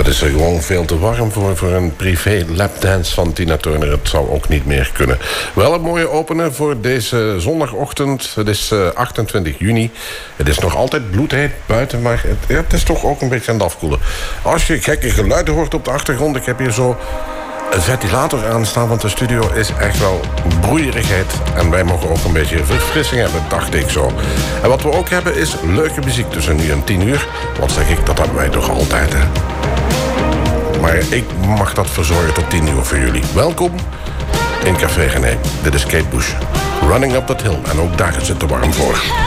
Het is er gewoon veel te warm voor een privé lapdance van Tina Turner. Het zou ook niet meer kunnen. Wel een mooie opener voor deze zondagochtend. Het is 28 juni. Het is nog altijd bloedheet buiten, maar het is toch ook een beetje aan het afkoelen. Als je gekke geluiden hoort op de achtergrond, ik heb hier zo een ventilator aanstaan, want de studio is echt wel broeierigheid. En wij mogen ook een beetje verfrissing hebben, dacht ik zo. En wat we ook hebben is leuke muziek tussen nu en 10 uur. Wat zeg ik, dat hebben wij toch altijd, hè? Maar ik mag dat verzorgen tot 10 uur voor jullie. Welkom in Café Gené. Dit is Kate Bush. Running Up That Hill. En ook daar is het te warm voor.